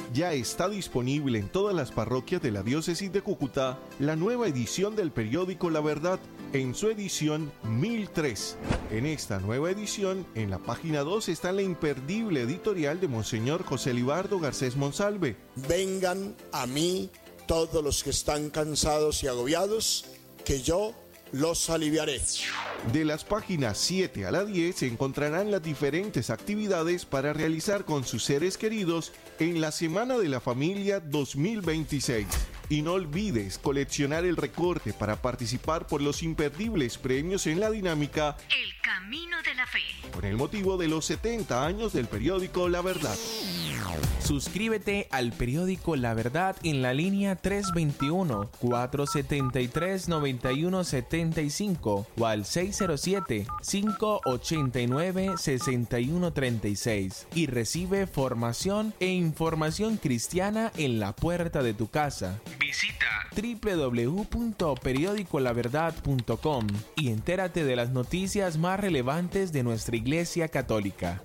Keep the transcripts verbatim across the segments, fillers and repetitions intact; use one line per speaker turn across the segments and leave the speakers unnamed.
Ya está disponible en todas las parroquias de la diócesis de Cúcuta la nueva edición del periódico La Verdad en su edición mil tres. En esta nueva edición, en la página dos está la imperdible editorial de Monseñor José Libardo Garcés Monsalve.
Vengan a mí todos los que están cansados y agobiados, que yo los aliviaré.
De las páginas siete a la diez se encontrarán las diferentes actividades para realizar con sus seres queridos en la Semana de la Familia dos mil veintiséis. Y no olvides coleccionar el recorte para participar por los imperdibles premios en la dinámica
El Camino de la Fe,
con el motivo de los setenta años del periódico La Verdad.
Suscríbete al periódico La Verdad en la línea tres veintiuno, cuatrocientos setenta y tres, noventa y uno setenta y cinco o al seis cero siete, cinco ochenta y nueve, sesenta y uno treinta y seis y recibe formación e información cristiana en la puerta de tu casa. Visita doble u doble u doble u punto periódico la verdad punto com y entérate de las noticias más relevantes de nuestra Iglesia Católica.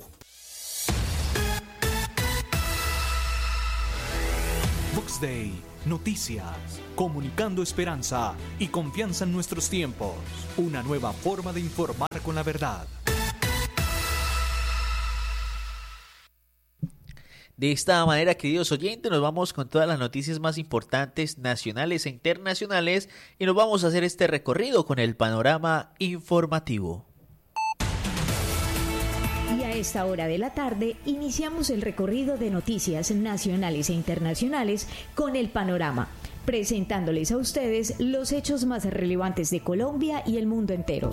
Box Day, noticias, comunicando esperanza y confianza en nuestros tiempos. Una nueva forma de informar con la verdad.
De esta manera, queridos oyentes, nos vamos con todas las noticias más importantes nacionales e internacionales y nos vamos a hacer este recorrido con el panorama informativo.
Y a esta hora de la tarde iniciamos el recorrido de noticias nacionales e internacionales con el panorama, presentándoles a ustedes los hechos más relevantes de Colombia y el mundo entero.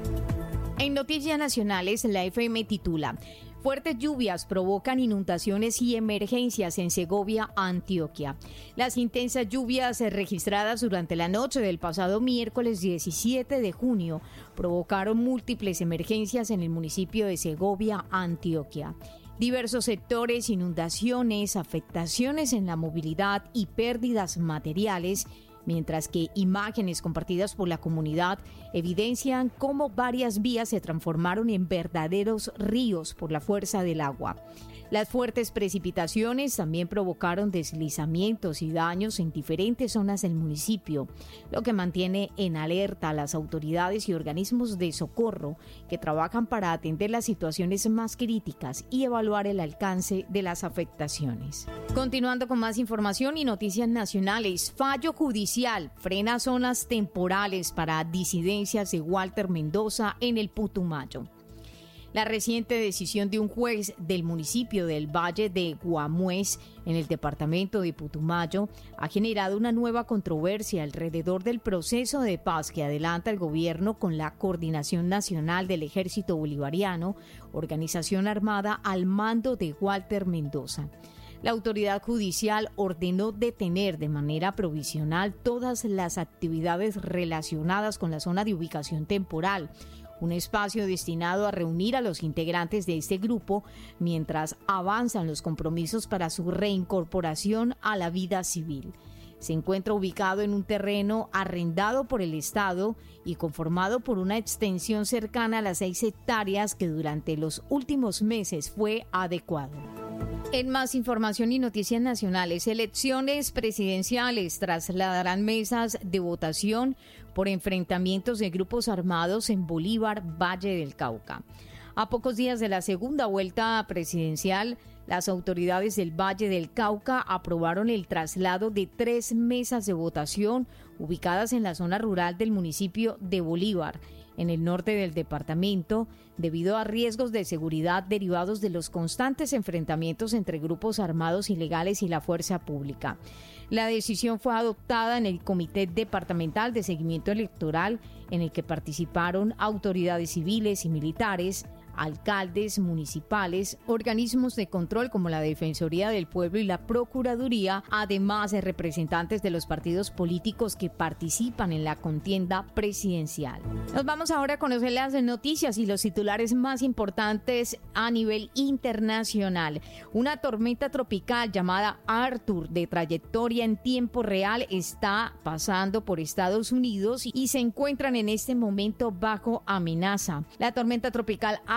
En noticias nacionales, la F M titula: fuertes lluvias provocan inundaciones y emergencias en Segovia, Antioquia. Las intensas lluvias registradas durante la noche del pasado miércoles diecisiete de junio provocaron múltiples emergencias en el municipio de Segovia, Antioquia. Diversos sectores, inundaciones, afectaciones en la movilidad y pérdidas materiales, mientras que imágenes compartidas por la comunidad evidencian cómo varias vías se transformaron en verdaderos ríos por la fuerza del agua. Las fuertes precipitaciones también provocaron deslizamientos y daños en diferentes zonas del municipio, lo que mantiene en alerta a las autoridades y organismos de socorro que trabajan para atender las situaciones más críticas y evaluar el alcance de las afectaciones. Continuando con más información y noticias nacionales, fallo judicial frena zonas temporales para disidencias de Walter Mendoza en el Putumayo. La reciente decisión de un juez del municipio del Valle de Guamués, en el departamento de Putumayo, ha generado una nueva controversia alrededor del proceso de paz que adelanta el gobierno con la Coordinación Nacional del Ejército Bolivariano, organización armada al mando de Walter Mendoza. La autoridad judicial ordenó detener de manera provisional todas las actividades relacionadas con la zona de ubicación temporal, un espacio destinado a reunir a los integrantes de este grupo mientras avanzan los compromisos para su reincorporación a la vida civil. Se encuentra ubicado en un terreno arrendado por el Estado y conformado por una extensión cercana a las seis hectáreas que durante los últimos meses fue adecuado. En más información y noticias nacionales, elecciones presidenciales trasladarán mesas de votación por enfrentamientos de grupos armados en Bolívar, Valle del Cauca. A pocos días de la segunda vuelta presidencial, las autoridades del Valle del Cauca aprobaron el traslado de tres mesas de votación ubicadas en la zona rural del municipio de Bolívar, en el norte del departamento, debido a riesgos de seguridad derivados de los constantes enfrentamientos entre grupos armados ilegales y la fuerza pública. La decisión fue adoptada en el Comité Departamental de Seguimiento Electoral, en el que participaron autoridades civiles y militares, alcaldes municipales, organismos de control como la Defensoría del Pueblo y la Procuraduría, además de representantes de los partidos políticos que participan en la contienda presidencial. Nos vamos ahora a conocer las noticias y los titulares más importantes a nivel internacional. Una tormenta tropical llamada Arthur, de trayectoria en tiempo real, está pasando por Estados Unidos y se encuentran en este momento bajo amenaza. La tormenta tropical Arthur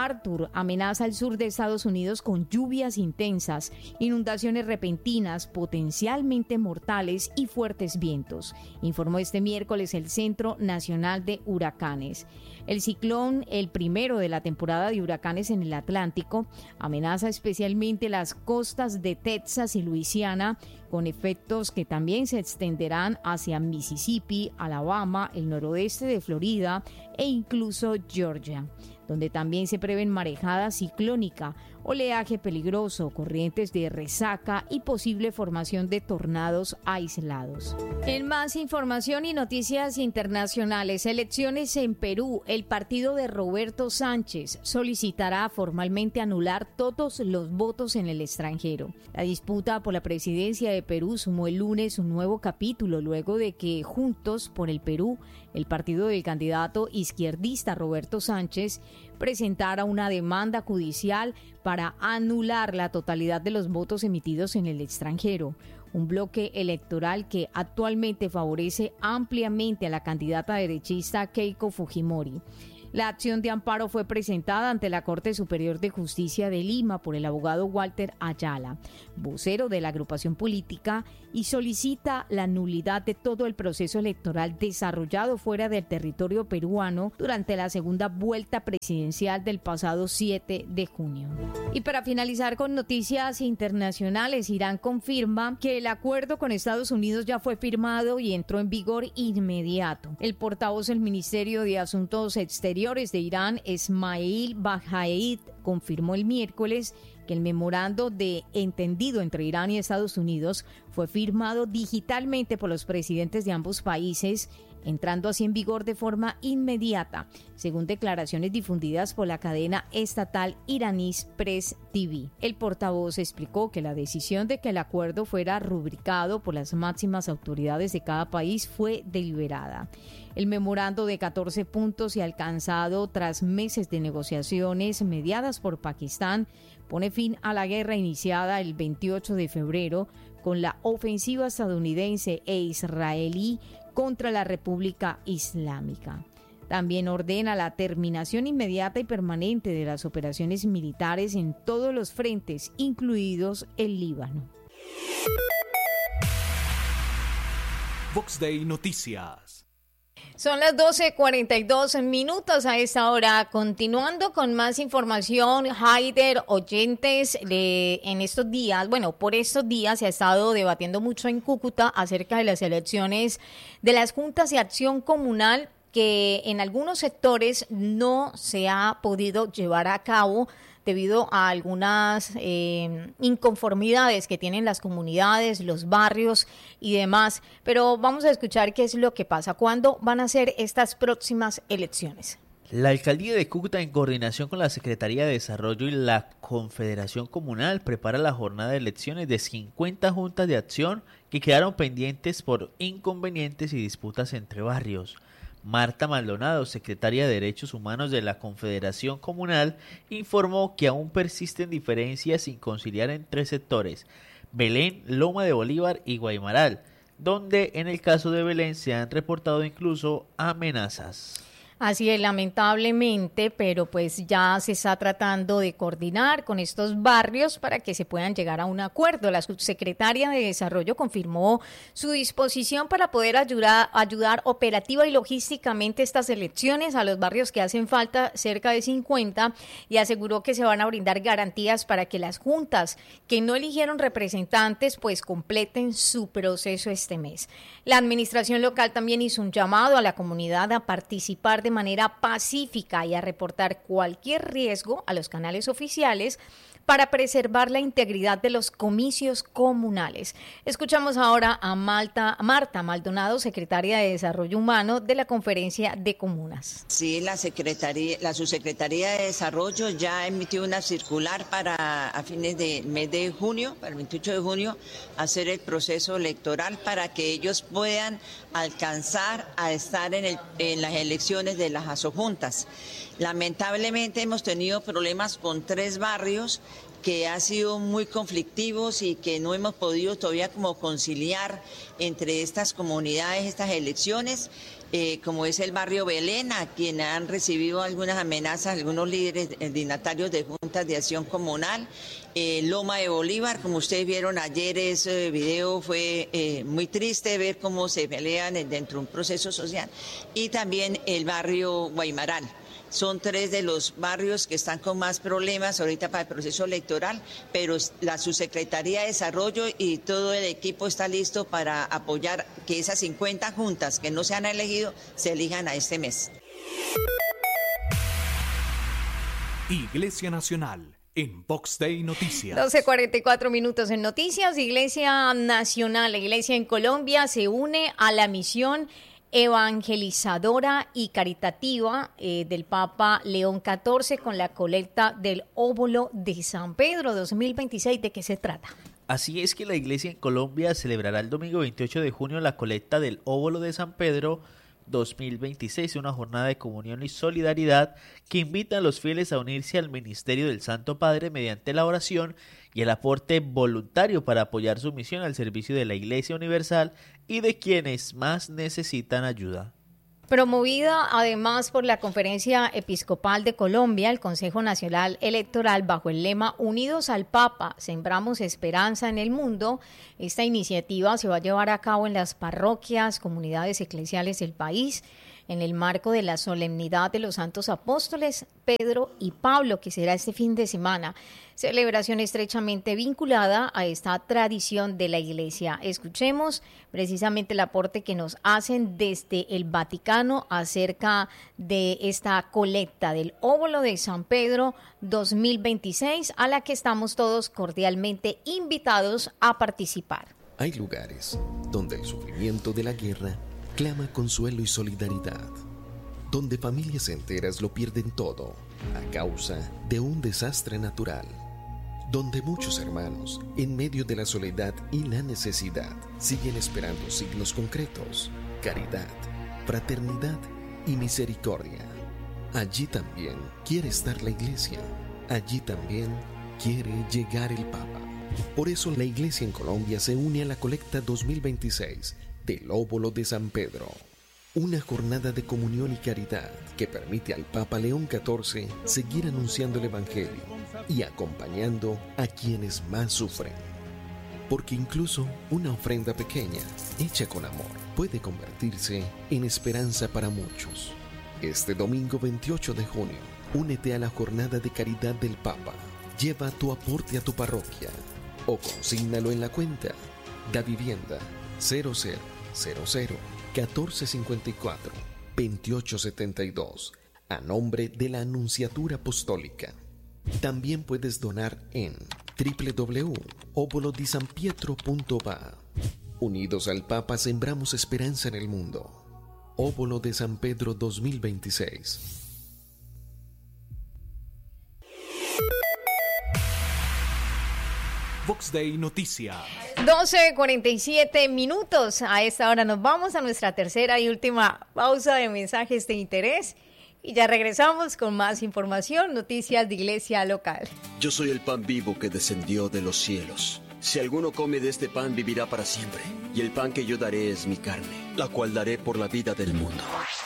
Arthur amenaza el sur de Estados Unidos con lluvias intensas, inundaciones repentinas, potencialmente mortales y fuertes vientos, informó este miércoles el Centro Nacional de Huracanes. El ciclón, el primero de la temporada de huracanes en el Atlántico, amenaza especialmente las costas de Texas y Luisiana, con efectos que también se extenderán hacia Mississippi, Alabama, el noroeste de Florida e incluso Georgia, donde también se prevén marejada ciclónica, oleaje peligroso, corrientes de resaca y posible formación de tornados aislados. En más información y noticias internacionales, elecciones en Perú, el partido de Roberto Sánchez solicitará formalmente anular todos los votos en el extranjero. La disputa por la presidencia de Perú sumó el lunes un nuevo capítulo luego de que Juntos por el Perú, el partido del candidato izquierdista Roberto Sánchez, presentara una demanda judicial para anular la totalidad de los votos emitidos en el extranjero. Un bloque electoral que actualmente favorece ampliamente a la candidata derechista Keiko Fujimori. La acción de amparo fue presentada ante la Corte Superior de Justicia de Lima por el abogado Walter Ayala, vocero de la agrupación política, y solicita la nulidad de todo el proceso electoral desarrollado fuera del territorio peruano durante la segunda vuelta presidencial del pasado siete de junio. Y para finalizar con noticias internacionales, Irán confirma que el acuerdo con Estados Unidos ya fue firmado y entró en vigor inmediato. El portavoz del Ministerio de Asuntos Exteriores de Irán, Esmail Bahaid, confirmó el miércoles que el memorando de entendido entre Irán y Estados Unidos fue firmado digitalmente por los presidentes de ambos países, entrando así en vigor de forma inmediata, según declaraciones difundidas por la cadena estatal iraní Press T V. El portavoz explicó que la decisión de que el acuerdo fuera rubricado por las máximas autoridades de cada país fue deliberada. El memorando de catorce puntos y alcanzado tras meses de negociaciones mediadas por Pakistán pone fin a la guerra iniciada el veintiocho de febrero con la ofensiva estadounidense e israelí contra la República Islámica. También ordena la terminación inmediata y permanente de las operaciones militares en todos los frentes, incluidos el Líbano.
Vox Day Noticias.
Son las doce cuarenta y dos minutos a esta hora. Continuando con más información, Haider, oyentes, de, en estos días, bueno, por estos días se ha estado debatiendo mucho en Cúcuta acerca de las elecciones de las juntas de acción comunal que en algunos sectores no se ha podido llevar a cabo debido a algunas eh, inconformidades que tienen las comunidades, los barrios y demás. Pero vamos a escuchar qué es lo que pasa. ¿Cuándo van a ser estas próximas elecciones?
La Alcaldía de Cúcuta, en coordinación con la Secretaría de Desarrollo y la Confederación Comunal, prepara la jornada de elecciones de cincuenta juntas de acción que quedaron pendientes por inconvenientes y disputas entre barrios. Marta Maldonado, secretaria de Derechos Humanos de la Confederación Comunal, informó que aún persisten diferencias sin conciliar entre sectores Belén, Loma de Bolívar y Guaymaral, donde en el caso de Belén se han reportado incluso amenazas.
Así es, lamentablemente, pero pues ya se está tratando de coordinar con estos barrios para que se puedan llegar a un acuerdo. La subsecretaria de Desarrollo confirmó su disposición para poder ayudar, ayudar operativa y logísticamente estas elecciones a los barrios que hacen falta, cerca de cincuenta, y aseguró que se van a brindar garantías para que las juntas que no eligieron representantes pues completen su proceso este mes. La administración local también hizo un llamado a la comunidad a participar de manera pacífica y a reportar cualquier riesgo a los canales oficiales para preservar la integridad de los comicios comunales. Escuchamos ahora a Malta, Marta Maldonado, secretaria de Desarrollo Humano de la Conferencia de Comunas.
Sí, la Secretaría, la Subsecretaría de Desarrollo ya emitió una circular para a fines del mes de junio, para el veintiocho de junio, hacer el proceso electoral para que ellos puedan alcanzar a estar en, el, en las elecciones de las asojuntas. Lamentablemente hemos tenido problemas con tres barrios que ha sido muy conflictivos y que no hemos podido todavía como conciliar entre estas comunidades, estas elecciones, eh, como es el barrio Belén, a quien han recibido algunas amenazas algunos líderes eh, dignatarios de juntas de acción comunal, eh, Loma de Bolívar, como ustedes vieron ayer, ese video fue eh, muy triste ver cómo se pelean dentro de un proceso social, y también el barrio Guaymaral. Son tres de los barrios que están con más problemas ahorita para el proceso electoral, pero la Subsecretaría de Desarrollo y todo el equipo está listo para apoyar que esas cincuenta juntas que no se han elegido se elijan a este mes.
Iglesia Nacional en Vox Day Noticias.
doce cuarenta y cuatro minutos en Noticias. Iglesia Nacional, la iglesia en Colombia, se une a la misión evangelizadora y caritativa eh, del Papa León catorce con la colecta del óvulo de San Pedro dos mil veintiséis. ¿De qué se trata?
Así es que la iglesia en Colombia celebrará el domingo veintiocho de junio la colecta del óvulo de San Pedro dos mil veintiséis, una jornada de comunión y solidaridad que invita a los fieles a unirse al ministerio del Santo Padre mediante la oración y el aporte voluntario para apoyar su misión al servicio de la Iglesia Universal y de quienes más necesitan ayuda.
Promovida además por la Conferencia Episcopal de Colombia, el Consejo Nacional Electoral, bajo el lema Unidos al Papa, sembramos esperanza en el mundo, esta iniciativa se va a llevar a cabo en las parroquias, comunidades eclesiales del país, en el marco de la solemnidad de los santos apóstoles Pedro y Pablo, que será este fin de semana. Celebración estrechamente vinculada a esta tradición de la Iglesia. Escuchemos precisamente el aporte que nos hacen desde el Vaticano acerca de esta colecta del óvulo de San Pedro dos mil veintiséis, a la que estamos todos cordialmente invitados a participar.
Hay lugares donde el sufrimiento de la guerra clama consuelo y solidaridad, donde familias enteras lo pierden todo a causa de un desastre natural, donde muchos hermanos, en medio de la soledad y la necesidad, siguen esperando signos concretos, caridad, fraternidad y misericordia. Allí también quiere estar la Iglesia, allí también quiere llegar el Papa. Por eso la Iglesia en Colombia se une a la colecta dos mil veintiséis del óvulo de San Pedro, una jornada de comunión y caridad que permite al Papa León catorce seguir anunciando el Evangelio y acompañando a quienes más sufren. Porque incluso una ofrenda pequeña, hecha con amor, puede convertirse en esperanza para muchos. Este domingo veintiocho de junio, únete a la jornada de caridad del Papa. Lleva tu aporte a tu parroquia o consígnalo en la cuenta Da Vivienda cero cero cero cero catorce cincuenta y cuatro veintiocho setenta y dos a nombre de la Anunciatura Apostólica. También puedes donar en doble u doble u doble u punto óvulo di san pietro punto v a. Unidos al Papa sembramos esperanza en el mundo. Óvulo de San Pedro dos mil veintiséis.
Vox Day Noticias.
doce cuarenta y siete minutos. A esta hora nos vamos a nuestra tercera y última pausa de mensajes de interés. Y ya regresamos con más información, noticias de iglesia local.
Yo soy el pan vivo que descendió de los cielos. Si alguno come de este pan, vivirá para siempre. Y el pan que yo daré es mi carne, la cual daré por la vida del mundo.